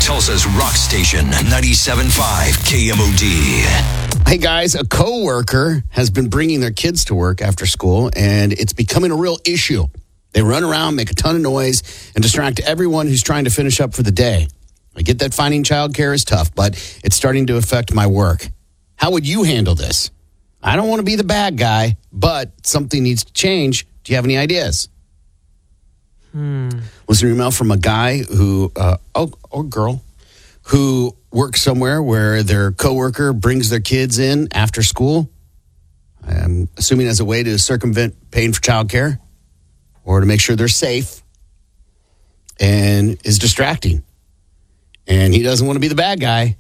Tulsa's rock station, 97.5 KMOD. Hey guys, a coworker has been bringing their kids to work after school, and it's becoming a real issue. They run around, make a ton of noise, and distract everyone who's trying to finish up for the day. I get that finding childcare is tough, but it's starting to affect my work. How would you handle this? I don't want to be the bad guy, but something needs to change. Do you have any ideas? Was an email from a guy who, or girl, who works somewhere where their coworker brings their kids in after school. I'm assuming as a way to circumvent paying for childcare or to make sure they're safe, and is distracting. And he doesn't want to be the bad guy,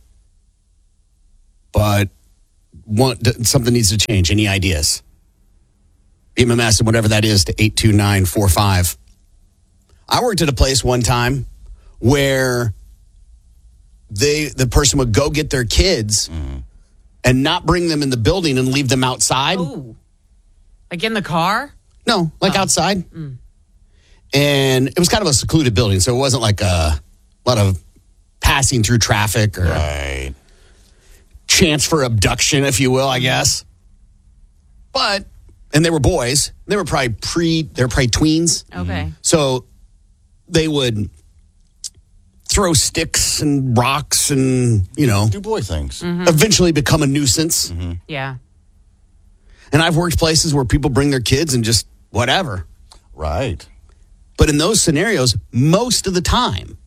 but something needs to change. Any ideas? Beam a message, whatever that is, to 82945. I worked at a place one time where the person would go get their kids and not bring them in the building and leave them outside. Ooh. Like in the car? No, outside. And it was kind of a secluded building, so it wasn't like a lot of passing through traffic or chance for abduction, if you will, I guess. But, and they were boys. They were probably tweens. Okay. So they would throw sticks and rocks and, do boy things. Eventually become a nuisance. Yeah. And I've worked places where people bring their kids and just whatever. Right. But in those scenarios, most of the time,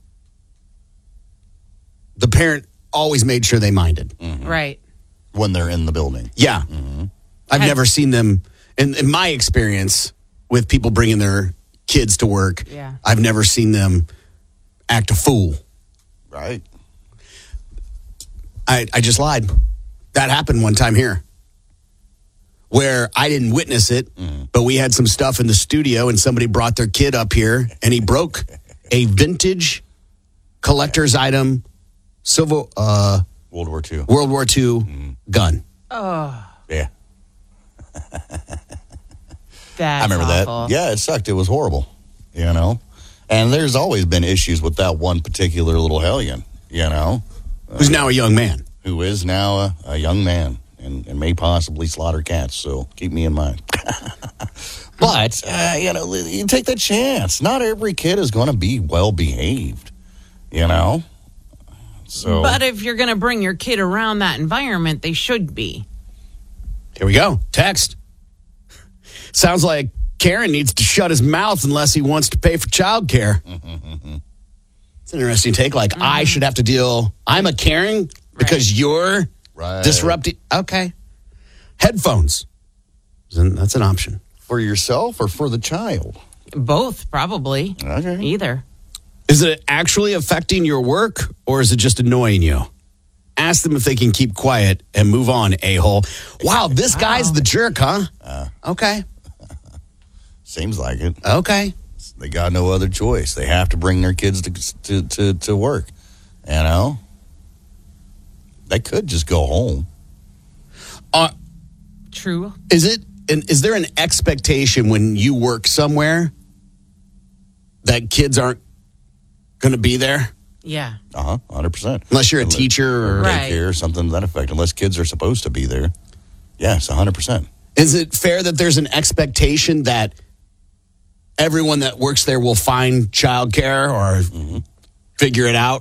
the parent always made sure they minded. Right. When they're in the building. Yeah. I've never seen them, in my experience with people bringing their kids to work, I've never seen them act a fool. Right. I just lied. That happened one time here where I didn't witness it, but we had some stuff in the studio and somebody brought their kid up here and he broke a vintage collector's item World War II. World War II gun. Oh. Yeah. That's I remember awful. that. Yeah, it sucked. It was horrible, And there's always been issues with that one particular little hellion, Who's now a young man. Who is now a young man and may possibly slaughter cats, so keep me in mind. But, you take that chance. Not every kid is going to be well-behaved, So, But if you're going to bring your kid around that environment, they should be. Here we go. Text. Sounds like Karen needs to shut his mouth unless he wants to pay for childcare. It's an interesting take. I should have to deal. I'm a Karen because you're disrupting. Okay. Headphones. That's an option. For yourself or for the child? Both, probably. Okay. Either. Is it actually affecting your work or is it just annoying you? Ask them if they can keep quiet and move on, a-hole. Wow, this guy's the jerk, huh? Okay. Seems like it. Okay. They got no other choice. They have to bring their kids to work. They could just go home. True. Is there an expectation when you work somewhere that kids aren't going to be there? Yeah. 100%. Unless you're a teacher or daycare or something to that effect. Unless kids are supposed to be there. Yes, 100%. Is it fair that there's an expectation that everyone that works there will find childcare or figure it out?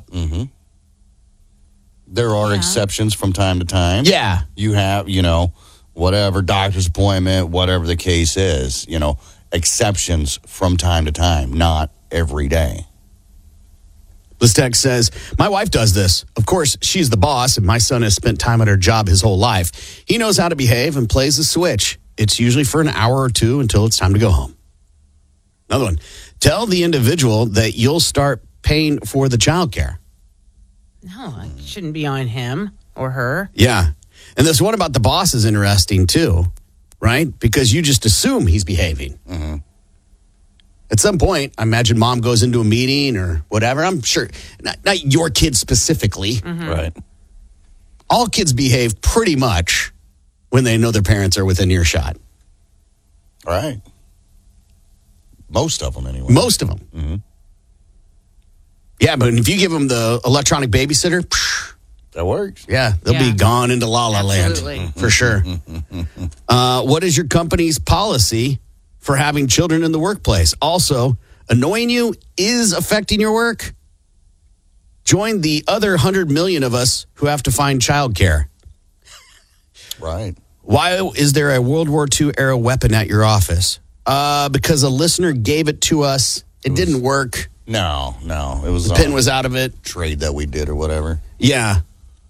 There are exceptions from time to time. Yeah. You have, whatever, doctor's appointment, whatever the case is, exceptions from time to time, not every day. This text says, my wife does this. Of course, she's the boss, and my son has spent time at her job his whole life. He knows how to behave and plays the switch. It's usually for an hour or two until it's time to go home. Another one. Tell the individual that you'll start paying for the childcare. No, it shouldn't be on him or her. Yeah. And this one about the boss is interesting, too, right? Because you just assume he's behaving. At some point, I imagine mom goes into a meeting or whatever. I'm sure, not your kid specifically. Right. All kids behave pretty much when they know their parents are within earshot. Right. Most of them, anyway. Most of them. Yeah, but if you give them the electronic babysitter, That works. yeah, they'll be gone into La La Absolutely. Land for sure. What is your company's policy for having children in the workplace? Also, annoying you is affecting your work? Join the other 100 million of us who have to find childcare. Right. Why is there a World War II era weapon at your office? Because a listener gave it to us. It didn't work. No. It was The pin was out of it. trade that we did or whatever. Yeah.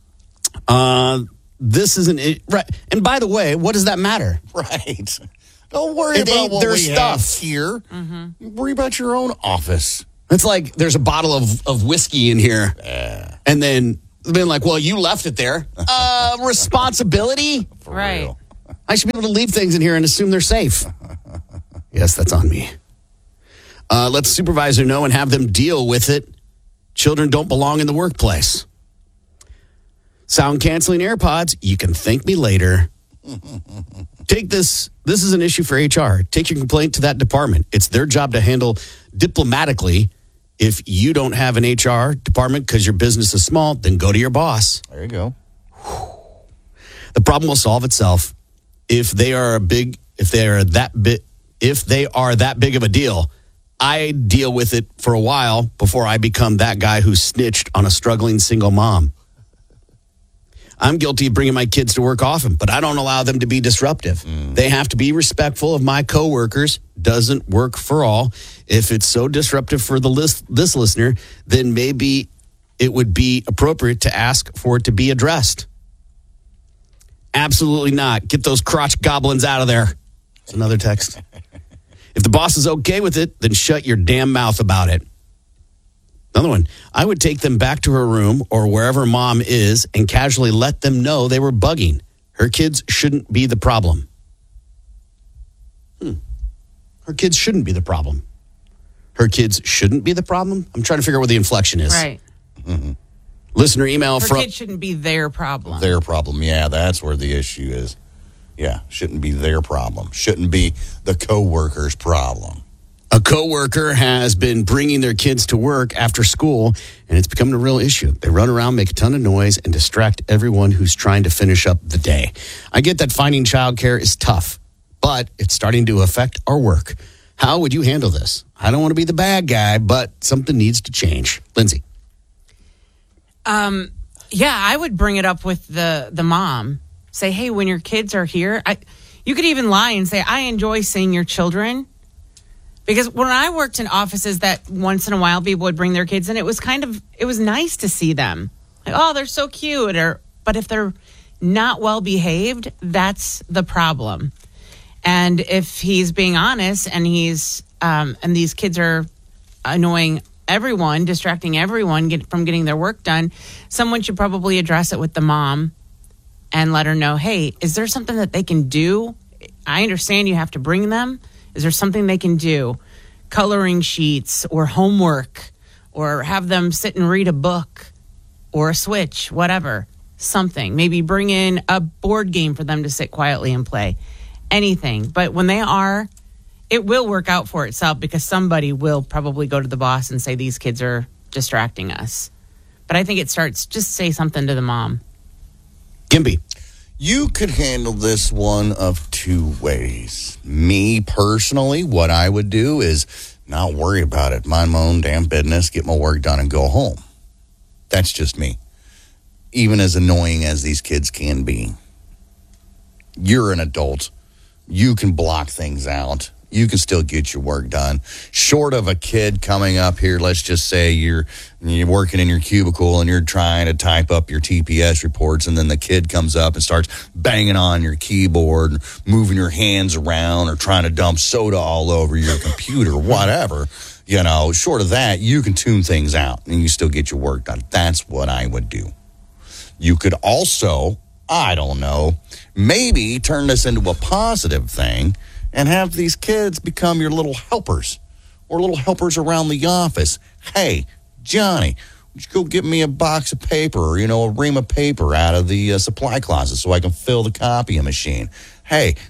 This isn't it. Right. And by the way, what does that matter? Right. Don't worry It about ain't what their we have stuff. here. Worry about your own office. It's like there's a bottle of whiskey in here. And then been like, well, you left it there. Responsibility? For Right. real. I should be able to leave things in here and assume they're safe. Yes, that's on me. Let the supervisor know and have them deal with it. Children don't belong in the workplace. Sound canceling AirPods, you can thank me later. Take this. This is an issue for HR. Take your complaint to that department. It's their job to handle diplomatically. If you don't have an HR department because your business is small, then go to your boss. There you go. The problem will solve itself if they are that big of a deal. I deal with it for a while before I become that guy who snitched on a struggling single mom. I'm guilty of bringing my kids to work often, but I don't allow them to be disruptive. They have to be respectful of my coworkers. Doesn't work for all. If it's so disruptive for this listener, then maybe it would be appropriate to ask for it to be addressed. Absolutely not. Get those crotch goblins out of there. It's another text. If the boss is okay with it, then shut your damn mouth about it. Another one. I would take them back to her room or wherever mom is and casually let them know they were bugging. Her kids shouldn't be the problem. Her kids shouldn't be the problem. Her kids shouldn't be the problem? I'm trying to figure out what the inflection is. Right. Listener email Her from... kid shouldn't be their problem. Their problem. Yeah, that's where the issue is. Yeah, shouldn't be their problem. Shouldn't be the coworker's problem. A coworker has been bringing their kids to work after school, and it's becoming a real issue. They run around, make a ton of noise, and distract everyone who's trying to finish up the day. I get that finding childcare is tough, but it's starting to affect our work. How would you handle this? I don't want to be the bad guy, but something needs to change. Lindsay. Yeah, I would bring it up with the mom. Say, hey, when your kids are here, you could even lie and say, I enjoy seeing your children. Because when I worked in offices that once in a while people would bring their kids in, it was nice to see them. Like, oh, they're so cute. But if they're not well behaved, that's the problem. And if he's being honest and and these kids are annoying everyone, distracting everyone from getting their work done, someone should probably address it with the mom and let her know, hey, is there something that they can do? I understand you have to bring them. Is there something they can do? Coloring sheets or homework, or have them sit and read a book or a Switch, whatever. Something. Maybe bring in a board game for them to sit quietly and play. Anything. But when they are, it will work out for itself because somebody will probably go to the boss and say these kids are distracting us. But I think it starts, just say something to the mom. Gimpy. You could handle this one of two ways. Me, personally, what I would do is not worry about it. Mind my own damn business, get my work done, and go home. That's just me. Even as annoying as these kids can be. You're an adult. You can block things out. You can still get your work done. Short of a kid coming up here, let's just say you're working in your cubicle and you're trying to type up your TPS reports, and then the kid comes up and starts banging on your keyboard and moving your hands around or trying to dump soda all over your computer, whatever. Short of that, you can tune things out and you still get your work done. That's what I would do. You could also, I don't know, maybe turn this into a positive thing and have these kids become your little helpers or little helpers around the office. Hey, Johnny, would you go get me a box of paper or, a ream of paper out of the supply closet so I can fill the copying machine? Hey,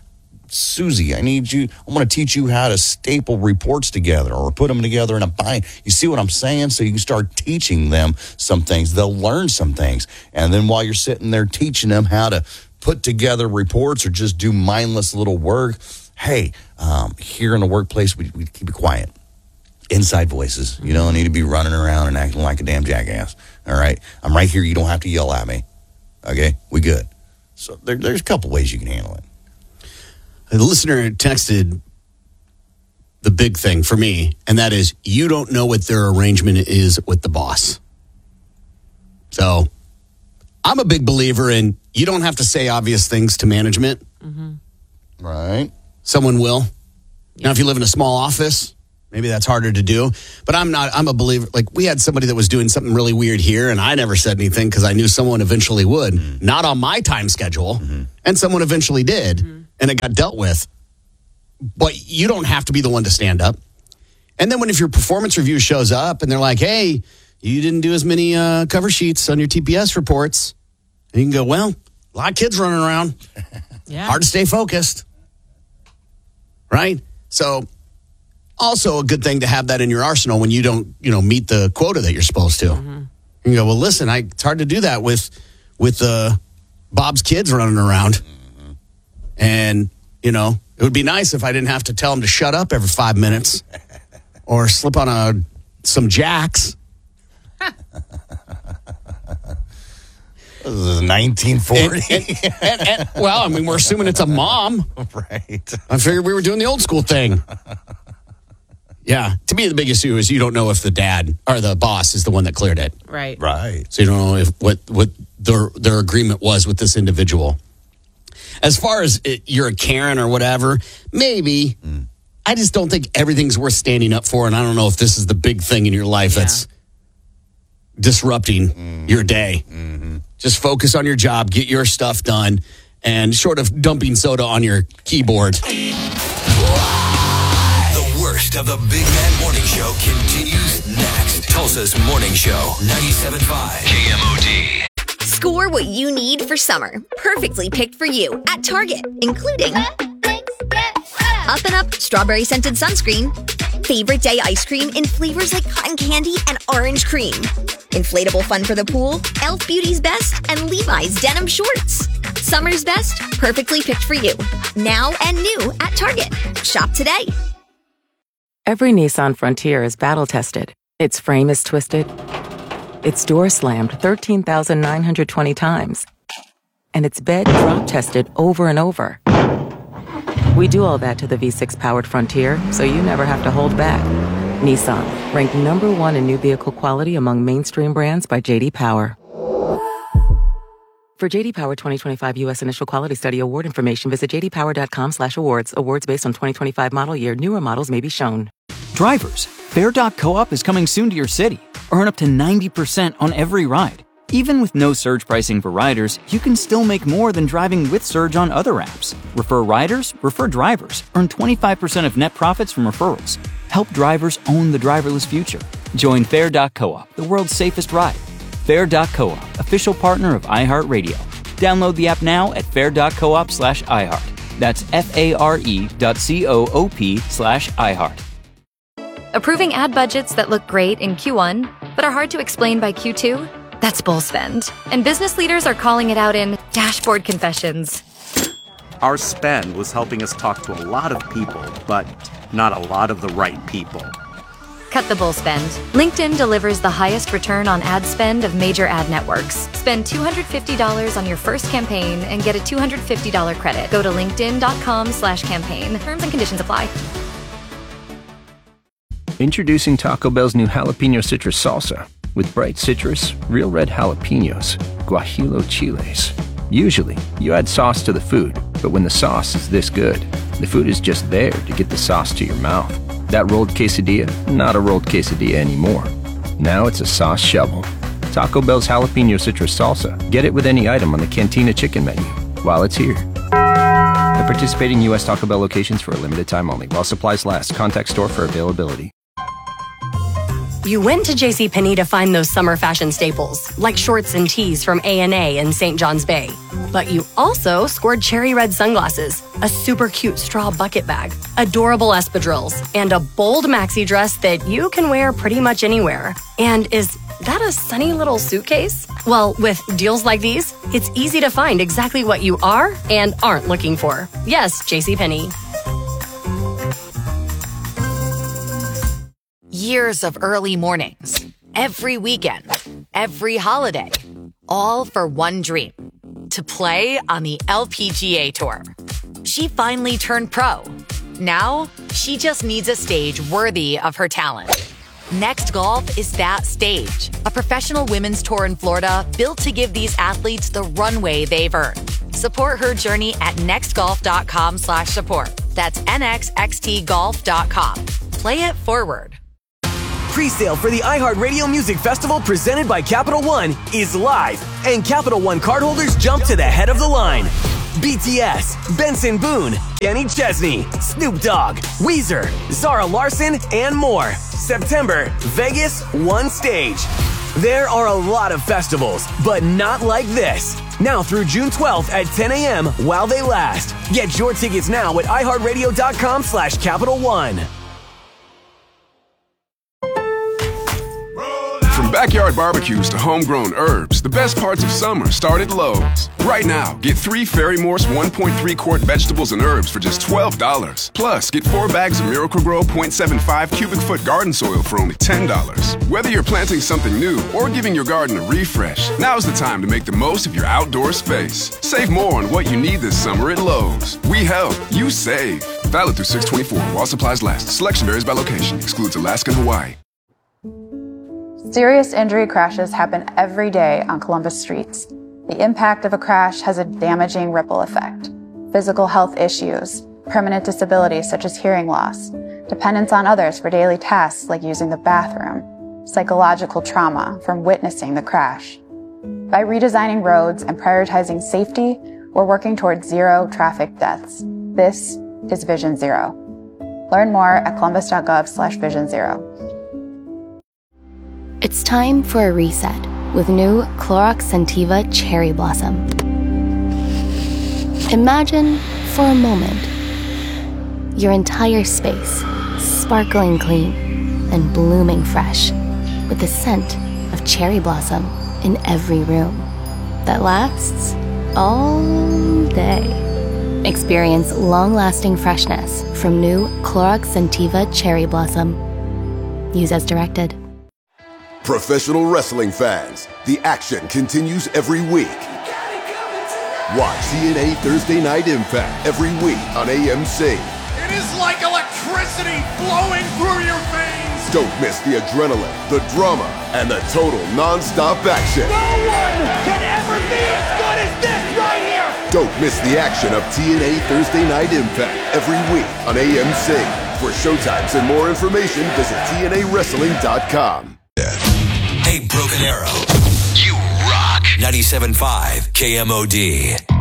Susie, I'm going to teach you how to staple reports together or put them together in a bind. You see what I'm saying? So you can start teaching them some things. They'll learn some things. And then while you're sitting there teaching them how to put together reports or just do mindless little work, hey, here in the workplace, we keep it quiet. Inside voices. You don't need to be running around and acting like a damn jackass. All right? I'm right here. You don't have to yell at me. Okay? We good. So there's a couple ways you can handle it. The listener texted the big thing for me, and that is you don't know what their arrangement is with the boss. So I'm a big believer in you don't have to say obvious things to management. Mm-hmm. Right. Someone will. Now, if you live in a small office, maybe that's harder to do. But I'm a believer. Like, we had somebody that was doing something really weird here, and I never said anything because I knew someone eventually would. Mm-hmm. Not on my time schedule. Mm-hmm. And someone eventually did, and it got dealt with. But you don't have to be the one to stand up. And then if your performance review shows up and they're like, hey, you didn't do as many cover sheets on your TPS reports, and you can go, well, a lot of kids running around. Yeah. Hard to stay focused. Right? So also a good thing to have that in your arsenal when you don't, meet the quota that you're supposed to. Mm-hmm. You go, well, listen, it's hard to do that with Bob's kids running around. Mm-hmm. And, it would be nice if I didn't have to tell them to shut up every 5 minutes or slip on some jacks. This is 1940. And, well, we're assuming it's a mom. Right. I figured we were doing the old school thing. Yeah. To me, the biggest issue is you don't know if the dad or the boss is the one that cleared it. Right. Right. So you don't know if what their agreement was with this individual. As far as you're a Karen or whatever, maybe. I just don't think everything's worth standing up for, and I don't know if this is the big thing in your life that's disrupting your day. Mm-hmm. Just focus on your job, get your stuff done, and short of dumping soda on your keyboard. The worst of the Big Man Morning Show continues next. Tulsa's Morning Show, 97.5 KMOD. Score what you need for summer. Perfectly picked for you at Target, including Up and Up strawberry scented sunscreen, favorite day ice cream in flavors like cotton candy and orange cream, inflatable fun for the pool, Elf Beauty's Best, and Levi's denim shorts. Summer's best, perfectly picked for you. Now and new at Target. Shop today. Every Nissan Frontier is battle-tested. Its frame is twisted. Its door slammed 13,920 times. And its bed drop-tested over and over. We do all that to the V6-powered Frontier, so you never have to hold back. Nissan, ranked #1 in new vehicle quality among mainstream brands by J.D. Power. For J.D. Power 2025 U.S. Initial Quality Study award information, visit jdpower.com/awards. Awards based on 2025 model year. Newer models may be shown. Drivers, Fair.coop is coming soon to your city. Earn up to 90% on every ride. Even with no surge pricing for riders, you can still make more than driving with Surge on other apps. Refer riders, refer drivers. Earn 25% of net profits from referrals. Help drivers own the driverless future. Join Fair.coop, the world's safest ride. Fair.coop, official partner of iHeartRadio. Download the app now at fair.coop/iHeart. That's FARE.coop/iHeart. Approving ad budgets that look great in Q1, but are hard to explain by Q2? That's bull spend. And business leaders are calling it out in dashboard confessions. Our spend was helping us talk to a lot of people, but not a lot of the right people. Cut the bull spend. LinkedIn delivers the highest return on ad spend of major ad networks. Spend $250 on your first campaign and get a $250 credit. Go to linkedin.com/campaign. Terms and conditions apply. Introducing Taco Bell's new jalapeno citrus salsa. With bright citrus, real red jalapenos, guajillo chiles. Usually, you add sauce to the food, but when the sauce is this good, the food is just there to get the sauce to your mouth. That rolled quesadilla, not a rolled quesadilla anymore. Now it's a sauce shovel. Taco Bell's jalapeno citrus salsa. Get it with any item on the Cantina chicken menu while it's here. At participating U.S. Taco Bell locations for a limited time only. While supplies last. Contact store for availability. You went to JCPenney to find those summer fashion staples, like shorts and tees from A&A in St. John's Bay. But you also scored cherry red sunglasses, a super cute straw bucket bag, adorable espadrilles, and a bold maxi dress that you can wear pretty much anywhere. And is that a sunny little suitcase? Well, with deals like these, it's easy to find exactly what you are and aren't looking for. Yes, JCPenney. Years of early mornings, every weekend, every holiday, all for one dream, to play on the LPGA Tour. She finally turned pro. Now, she just needs a stage worthy of her talent. Next Golf is that stage, a professional women's tour in Florida built to give these athletes the runway they've earned. Support her journey at nextgolf.com/support. That's nxxtgolf.com. Play it forward. Pre-sale for the iHeartRadio Music Festival presented by Capital One is live, and Capital One cardholders jump to the head of the line. BTS, Benson Boone, Kenny Chesney, Snoop Dogg, Weezer, Zara Larsson, and more. September, Vegas, one stage. There are a lot of festivals, but not like this. Now through June 12th at 10 a.m. while they last. Get your tickets now at iHeartRadio.com/Capital One. From backyard barbecues to homegrown herbs, the best parts of summer start at Lowe's. Right now, get 3 Ferry Morse 1.3-quart vegetables and herbs for just $12. Plus, get 4 bags of Miracle-Gro 0.75 cubic foot garden soil for only $10. Whether you're planting something new or giving your garden a refresh, now's the time to make the most of your outdoor space. Save more on what you need this summer at Lowe's. We help, you save. Valid through 6/24 while supplies last. Selection varies by location. Excludes Alaska and Hawaii. Serious injury crashes happen every day on Columbus streets. The impact of a crash has a damaging ripple effect. Physical health issues, permanent disabilities such as hearing loss, dependence on others for daily tasks like using the bathroom, psychological trauma from witnessing the crash. By redesigning roads and prioritizing safety, we're working towards zero traffic deaths. This is Vision Zero. Learn more at columbus.gov/Vision Zero. It's time for a reset with new Clorox Scentiva Cherry Blossom. Imagine for a moment your entire space sparkling clean and blooming fresh with the scent of cherry blossom in every room that lasts all day. Experience long-lasting freshness from new Clorox Scentiva Cherry Blossom. Use as directed. Professional wrestling fans, the action continues every week. Watch TNA Thursday Night Impact every week on AMC. It is like electricity flowing through your veins. Don't miss the adrenaline, the drama, and the total non-stop action. No one can ever be as good as this right here. Don't miss the action of TNA Thursday Night Impact every week on AMC. For showtimes and more information, visit TNAWrestling.com. Hey, Broken Arrow. You rock. 97.5 KMOD.